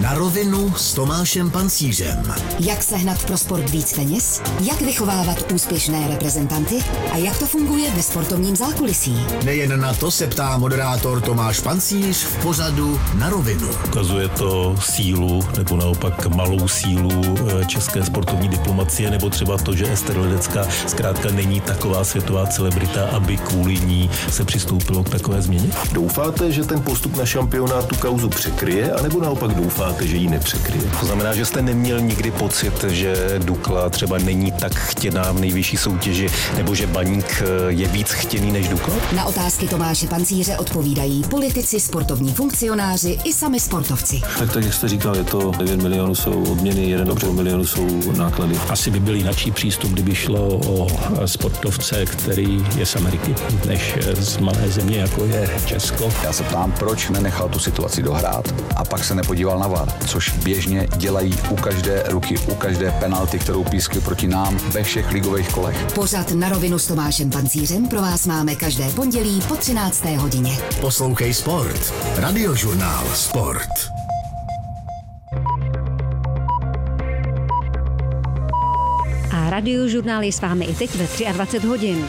Na rovinu s Tomášem Pancířem. Jak sehnat pro sport víc peněz? Jak vychovávat úspěšné reprezentanty? A jak to funguje ve sportovním zákulisí? Nejen na to se ptá moderátor Tomáš Pancíř v pořadu Na rovinu. Ukazuje to sílu nebo naopak malou sílu české sportovní diplomacie, nebo třeba to, že Ester Ledecká zkrátka není taková světová celebrita, aby kvůli ní se přistoupilo k takové změně? Doufáte, že ten postup na šampionát tu kauzu překryje, anebo naopak doufáte, že ji nepřekryje? To znamená, že jste neměl nikdy pocit, že Dukla třeba není tak chtěná v nejvyšší soutěži, nebo že Baník je víc chtěný než Dukla? Na otázky Tomáše Pancíře odpovídají politici, sportovní funkcionáři i sami sportovci. Tak jak jste říkal, je to 9 milionů jsou odměny, 1,5 milionu jsou náklady. Asi by byl jináčí přístup, kdyby šlo o sportovce, který je z Ameriky, než z malé země, jako je Česko. Já se ptám, proč nenechal tu situaci dohrát a pak se nepodíval na VAR, což běžně dělají u každé ruky, u každé penalty, kterou pískli proti nám ve všech ligových kolech. Pořad Na rovinu s Tomášem Pancířem pro vás máme každé pondělí po 13. hodině. Poslouchej Sport. Radiožurnál Sport. A Radiožurnál je s vámi i teď ve 23 hodin.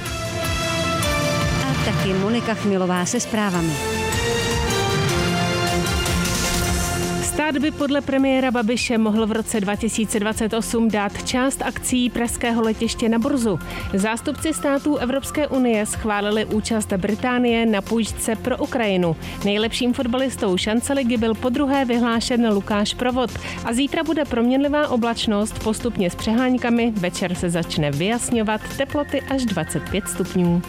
A taky Monika Chmilová se zprávami. Stát by podle premiéra Babiše mohl v roce 2028 dát část akcií pražského letiště na burzu. Zástupci států Evropské unie schválili účast Británie na půjčce pro Ukrajinu. Nejlepším fotbalistou šance ligy byl podruhé vyhlášen Lukáš Provod a zítra bude proměnlivá oblačnost postupně s přeháňkami, večer se začne vyjasňovat, teploty až 25 stupňů.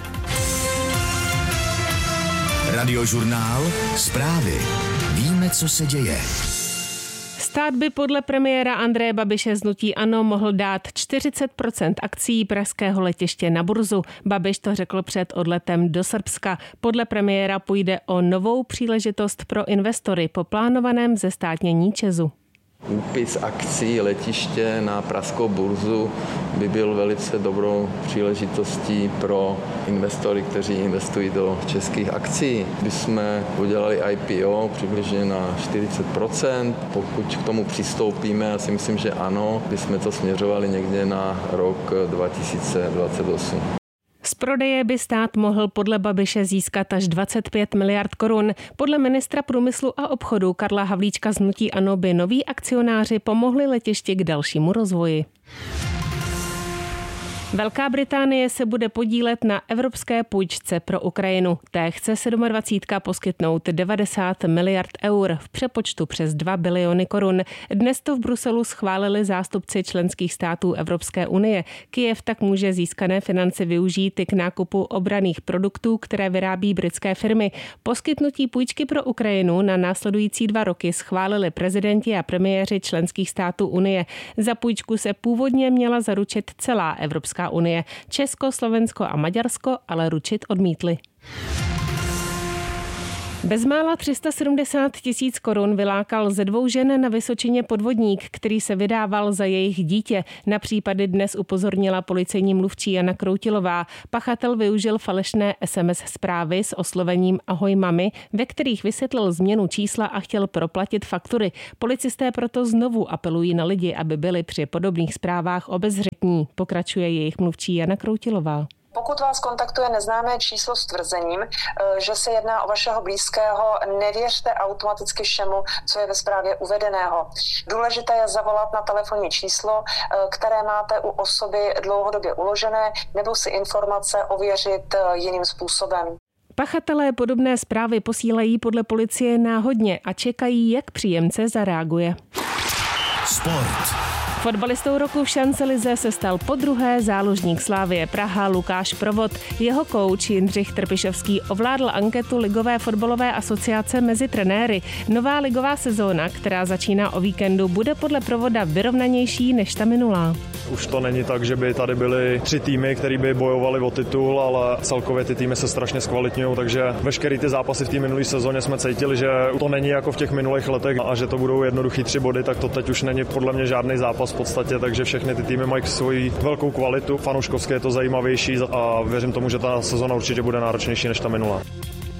Radiožurnál Zprávy. Víme, co se děje. Stát by podle premiéra Andreje Babiše z hnutí ANO mohl dát 40% akcií pražského letiště na burzu. Babiš to řekl před odletem do Srbska. Podle premiéra půjde o novou příležitost pro investory po plánovaném zestátnění ČEZu. Úpis akcí letiště na pražskou burzu by byl velice dobrou příležitostí pro investory, kteří investují do českých akcí. Když jsme udělali IPO přibližně na 40%, pokud k tomu přistoupíme, já si myslím, že ano, bychom to směřovali někde na rok 2028. Z prodeje by stát mohl podle Babiše získat až 25 miliard korun. Podle ministra průmyslu a obchodu Karla Havlíčka z hnutí ANO by noví akcionáři pomohli letišti k dalšímu rozvoji. Velká Británie se bude podílet na evropské půjčce pro Ukrajinu. Té chce 27. poskytnout 90 miliard eur v přepočtu přes 2 biliony korun. Dnes to v Bruselu schválili zástupci členských států Evropské unie. Kyjev tak může získané finance využít i k nákupu obranných produktů, které vyrábí britské firmy. Poskytnutí půjčky pro Ukrajinu na následující 2 roky schválili prezidenti a premiéři členských států unie. Za půjčku se původně měla zaručit celá Evropská unie. Česko, Slovensko a Maďarsko ale ručit odmítli. Bezmála 370 000 korun vylákal ze 2 žen na Vysočině podvodník, který se vydával za jejich dítě. Na případy dnes upozornila policejní mluvčí Jana Kroutilová. Pachatel využil falešné SMS zprávy s oslovením Ahoj mami, ve kterých vysvětlil změnu čísla a chtěl proplatit faktury. Policisté proto znovu apelují na lidi, aby byli při podobných zprávách obezřetní, pokračuje jejich mluvčí Jana Kroutilová. Pokud vás kontaktuje neznámé číslo s tvrzením, že se jedná o vašeho blízkého, nevěřte automaticky všemu, co je ve zprávě uvedeného. Důležité je zavolat na telefonní číslo, které máte u osoby dlouhodobě uložené, nebo si informace ověřit jiným způsobem. Pachatelé podobné zprávy posílají podle policie náhodně a čekají, jak příjemce zareaguje. Sport. Fotbalistou roku v šancelize se stal podruhé záložník Slavie Praha Lukáš Provod. Jeho kouč Jindřich Trpišovský ovládl anketu Ligové fotbalové asociace mezi trenéry. Nová ligová sezóna, která začíná o víkendu, bude podle Provoda vyrovnanější než ta minulá. Už to není tak, že by tady byly 3 týmy, které by bojovaly o titul, ale celkově ty týmy se strašně zkvalitňují, takže veškeré ty zápasy v té minulé sezóně jsme cítili, že to není jako v těch minulých letech a že to budou jednoduchý 3 body, tak to teď už není podle mě žádný zápas v podstatě, takže všechny ty týmy mají svoji velkou kvalitu. Fanouškovské je to zajímavější a věřím tomu, že ta sezóna určitě bude náročnější než ta minulá.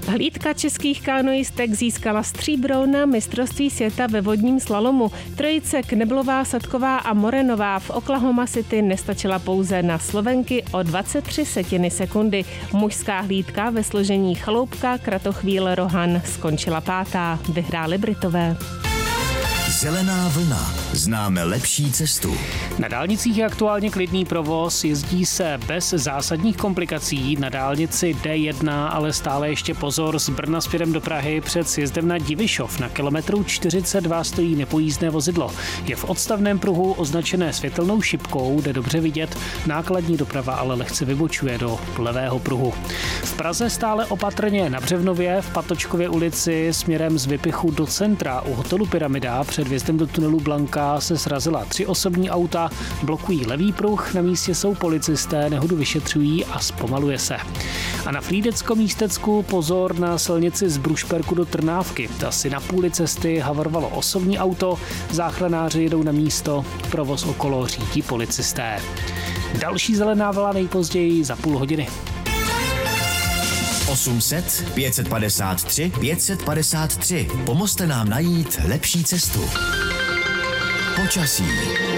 Hlídka českých kanoistek získala stříbro na mistrovství světa ve vodním slalomu. Trojice Kneblová, Sadková a Morenová v Oklahoma City nestačila pouze na Slovenky o 23 sekundy. Mužská hlídka ve složení Chaloupka, Kratochvíl, Rohan skončila 5. Vyhráli Britové. Zelená vlna. Známe lepší cestu. Na dálnicích je aktuálně klidný provoz, jezdí se bez zásadních komplikací. Na dálnici D1 ale stále ještě pozor, z Brna směrem do Prahy před sjezdem na Divišov na kilometru 42 stojí nepojízdné vozidlo. Je v odstavném pruhu označené světelnou šipkou, jde dobře vidět, nákladní doprava ale lehce vybočuje do levého pruhu. V Praze stále opatrně na Břevnově, v Patočkově ulici směrem z Vypichu do centra u hotelu Pyramida před vjezdem do tunelu Blanka se srazila 3 osobní auta, blokují levý pruh, na místě jsou policisté, nehodu vyšetřují a zpomaluje se. A na Frýdecko-Místecku pozor na silnici z Brušperku do Trnávky. Asi na půli cesty havarovalo osobní auto, záchranáři jedou na místo, provoz okolo řídí policisté. Další zelená vlna nejpozději za půl hodiny. 800 553 553. Pomozte nám najít lepší cestu. Počasí.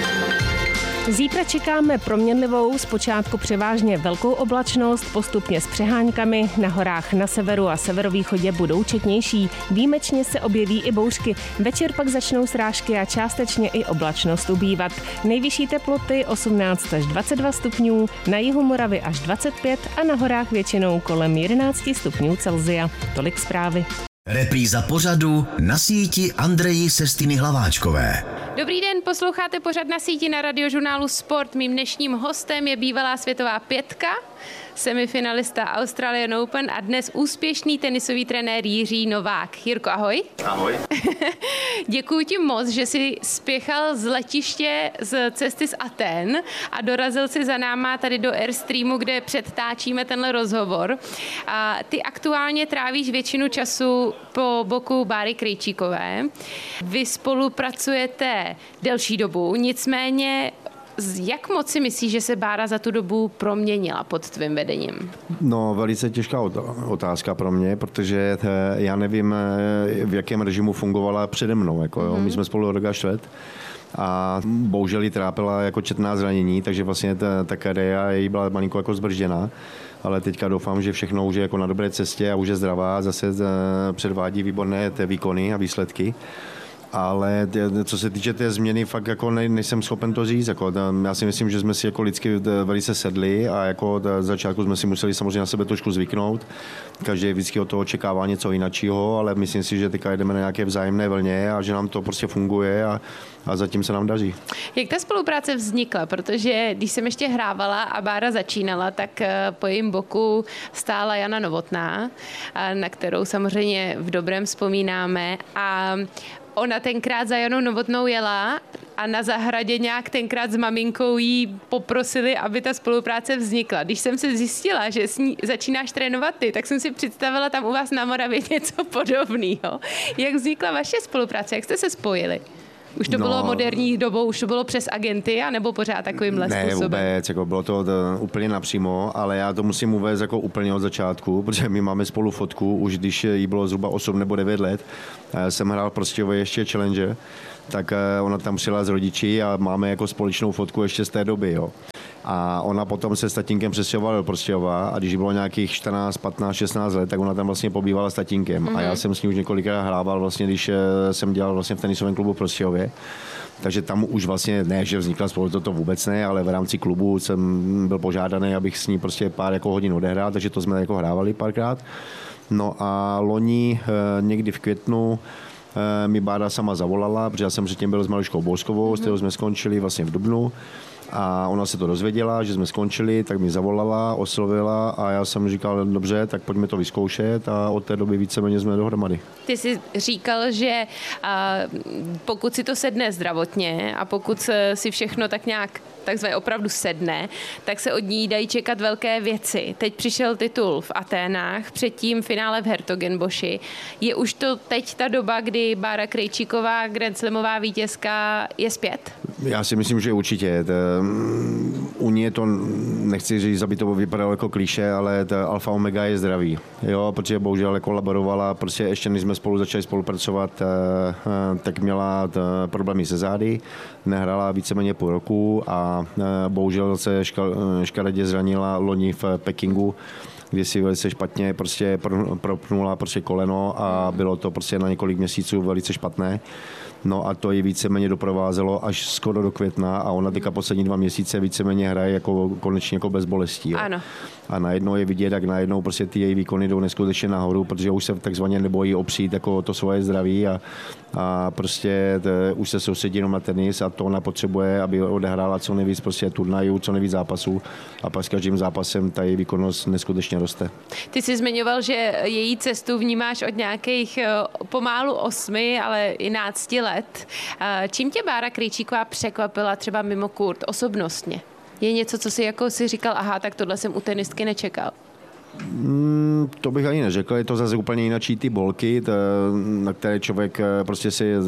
Zítra čekáme proměnlivou, zpočátku převážně velkou oblačnost, postupně s přeháňkami. Na horách na severu a severovýchodě budou četnější. Výjimečně se objeví i bouřky. Večer pak začnou srážky a částečně i oblačnost ubývat. Nejvyšší teploty 18 až 22 stupňů, na jihu Moravy až 25 a na horách většinou kolem 11 stupňů Celsia. Tolik zprávy. Repríza pořadu Na síti Andreji Sestiny Hlaváčkové. Dobrý den, posloucháte pořad Na síti na radiožurnálu Sport. Mým dnešním hostem je bývalá světová pětka, semifinalista Australian Open a dnes úspěšný tenisový trenér Jiří Novák. Jirko, ahoj. Ahoj. Děkuji ti moc, že jsi spěchal z letiště z cesty z Aten a dorazil si za náma tady do Airstreamu, kde předtáčíme tenhle rozhovor. A ty aktuálně trávíš většinu času po boku Báry Krejčíkové. Vy spolupracujete delší dobu, nicméně jak moc si myslíš, že se Bára za tu dobu proměnila pod tvým vedením? No, velice těžká otázka pro mě, protože já nevím, v jakém režimu fungovala přede mnou. My jsme spolu rok a čtvrt a bohužel jí trápila jako četná zranění, takže vlastně ta kariéra její byla malinko jako zbržděná. Ale teďka doufám, že všechno už je jako na dobré cestě a už je zdravá, zase předvádí výborné výkony a výsledky. Ale co se týče té změny, fakt jako nejsem schopen to říct. Já si myslím, že jsme si jako lidsky velice sedli a jako z začátku jsme si museli samozřejmě na sebe trošku zvyknout. Každý vždycky od toho očekává něco jiného, ale myslím si, že teďka jdeme na nějaké vzájemné vlně a že nám to prostě funguje a zatím se nám daří. Jak ta spolupráce vznikla? Protože když jsem ještě hrávala a Bára začínala, tak po jejím boku stála Jana Novotná, na kterou samozřejmě v dobrém vzpomínáme, a ona tenkrát za Janou Novotnou jela a na zahradě nějak tenkrát s maminkou jí poprosili, aby ta spolupráce vznikla. Když jsem se zjistila, že s ní začínáš trénovat ty, tak jsem si představila tam u vás na Moravě něco podobného. Jak vznikla vaše spolupráce? Jak jste se spojili? Už to bylo moderní dobou, už to bylo přes agenty, anebo pořád takovýmhle způsobem? Ne, vůbec, bylo to úplně napřímo, ale já to musím uvést jako úplně od začátku, protože my máme spolu fotku, už když jí bylo zhruba 8 nebo 9 let. Já jsem hrál v Prostějově ještě Challenger, tak ona tam přijela s rodiči a máme jako společnou fotku ještě z té doby, jo. A ona potom se s tatínkem přestěhovala do Prostějova a když bylo nějakých 14, 15, 16 let, tak ona tam vlastně pobývala s tatínkem. A já jsem s ní už několikrát hrával, vlastně, když jsem dělal vlastně v tenisovém klubu v Prostějově. Takže tam už vlastně, ne, že vznikla spolu, to vůbec ne, ale v rámci klubu jsem byl požádaný, abych s ní prostě pár jako hodin odehrál, takže to jsme jako hrávali párkrát. No a loni někdy v květnu mi Bára sama zavolala, protože já jsem předtím byl s Maruškou Bouskovou, s kterou jsme skončili vlastně v dubnu. A ona se to dozvěděla, že jsme skončili, tak mi zavolala, oslovila a já jsem říkal, dobře, tak pojďme to vyzkoušet a od té doby víceméně jsme dohromady. Ty jsi říkal, že pokud si to sedne zdravotně a pokud si všechno tak nějak takzvaně opravdu sedne, tak se od ní dají čekat velké věci. Teď přišel titul v Aténách, předtím finále v Hertogenboši. Je už to teď ta doba, kdy Bára Krejčíková, grandslamová vítězka, je zpět? Já si myslím, že určitě. U ní to, nechci říct, aby to vypadalo jako klišé, ale ta alfa omega je zdraví. Jo, protože bohužel kolaborovala, prostě ještě než jsme spolu začali spolupracovat, tak měla problémy se zády, nehrála víceméně půl roku a bohužel se škaredě zranila loni v Pekingu, kdy si velice špatně prostě propnula prostě koleno a bylo to prostě na několik měsíců velice špatné. No a to ji víceméně doprovázelo až skoro do května a ona teďka poslední 2 měsíce víceméně hraje jako konečně jako bez bolestí. Jo. Ano. A najednou je vidět, jak najednou prostě ty její výkony jdou neskutečně nahoru, protože už se takzvaně nebojí opřít jako to svoje zdraví a prostě už se soustředí jenom na tenis a to ona potřebuje, aby odehrála co nejvíc prostě turnajů, co nejvíc zápasů a pak s každým zápasem ta její výkonnost neskutečně roste. Ty jsi zmiňoval, že její cestu vnímáš od nějakých pomálu 8, ale 11 let. Čím tě Bára Krejčíková překvapila třeba mimo kurt osobnostně? Je něco, co si jako si říkal, aha, tak tohle jsem u tenistky nečekal? To bych ani neřekl, je to zase úplně jinačí ty bolky, na které člověk prostě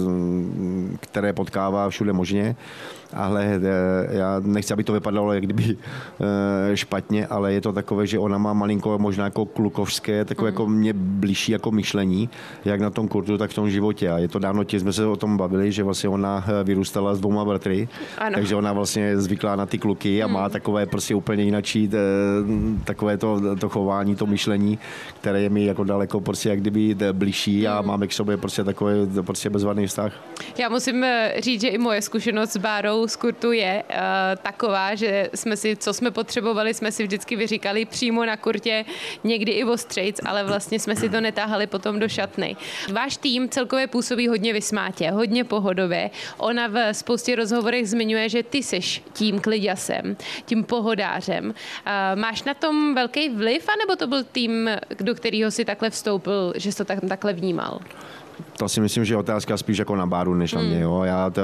které potkává všude možně, ale já nechci, aby to vypadalo jak kdyby špatně, ale je to takové, že ona má malinko možná jako klukovské, takové jako mě blížší jako myšlení, jak na tom kurtu, tak v tom životě. A je to dávno, jsme se o tom bavili, že vlastně ona vyrůstala s 2 bratry, takže ona vlastně je zvyklá na ty kluky a má takové prostě úplně jinačí takové to chování, to myšlení, které je mi jako daleko prostě jak kdyby blížší a máme k sobě prostě takový prostě bezvadný vztah. Já musím říct, že i moje zkušenost s Bárou z kurtu je taková, že jsme si, co jsme potřebovali, jsme si vždycky vyříkali přímo na kurtě, někdy i ostřejc, ale vlastně jsme si to netáhali potom do šatny. Váš tým celkově působí hodně vysmátě, hodně pohodově. Ona v spoustě rozhovorech zmiňuje, že ty seš tím kliďasem, tím pohodářem. Máš na tom velký vliv, anebo to byl tým, do kterého si takhle vstoupil, že jsi to takhle vnímal? To si myslím, že je otázka spíš jako na Báru, než na mě. Jo.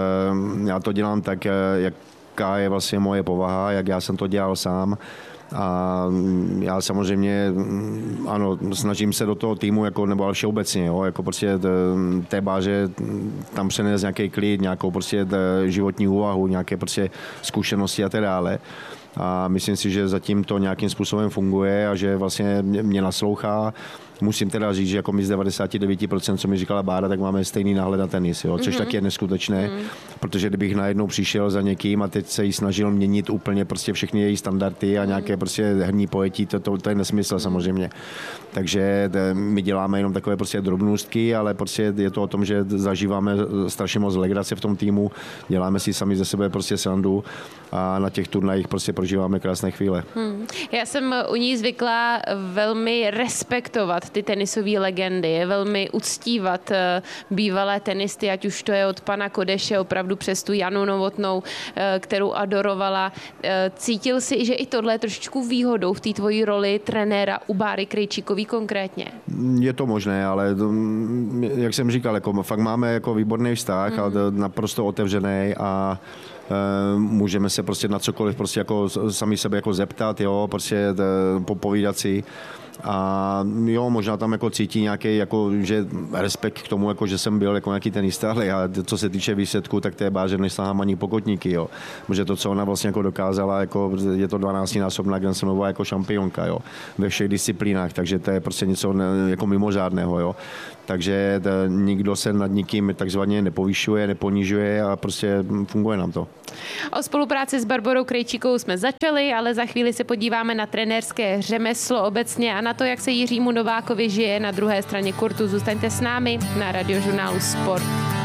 Já to dělám tak, jaká je vlastně moje povaha, jak já jsem to dělal sám. A já samozřejmě, ano, snažím se do toho týmu, jako, nebo všeobecně, jo, jako prostě té Báře tam přenést nějaký klid, nějakou prostě životní úvahu, nějaké prostě zkušenosti a tak dále. A myslím si, že zatím to nějakým způsobem funguje a že vlastně mě naslouchá. Musím teda říct, že jako my z 99%, co mi říkala Bára, tak máme stejný náhled na tenis, jo? Což taky je neskutečné, protože kdybych najednou přišel za někým a teď se jí snažil měnit úplně prostě všechny její standardy a nějaké prostě herní pojetí, to je nesmysl samozřejmě. Takže my děláme jenom takové prostě drobnůstky, ale prostě je to o tom, že zažíváme strašně moc legrace v tom týmu, děláme si sami ze sebe prostě srandu a na těch turnajích prostě prožíváme krásné chvíle. Já jsem u ní zvykla velmi respektovat ty tenisové legendy, velmi uctívat bývalé tenisty, ať už to je od pana Kodeše opravdu přes tu Janu Novotnou, kterou adorovala. Cítil jsi, že i tohle je trošičku výhodou v té tvojí roli trenéra u Báry Krejčíkový konkrétně? Je to možné, ale jak jsem říkal, jako fakt máme jako výborný vztah, ale naprosto otevřený a můžeme se prostě na cokoliv prostě jako sami sebe jako zeptat, jo, prostě popovídat si. A jo, možná tam jako cítí nějaký jako, že respekt k tomu, jako, že jsem byl jako nějaký tenista, ale já, co se týče výsledku, tak té Báře nesahám ani pokotníky, jo. Protože to, co ona vlastně jako dokázala, jako, je to 12násobná Grand Slamová jako šampionka, jo. Ve všech disciplínách, takže to je prostě něco jako mimořádného, jo. Takže nikdo se nad nikým takzvaně nepovyšuje, neponižuje a prostě funguje nám to. O spolupráci s Barborou Krejčíkovou jsme začali, ale za chvíli se podíváme na trenérské řemeslo obecně a na to, jak se Jiřímu Novákovi žije na druhé straně kurtu. Zůstaňte s námi na Radiožurnálu Sport.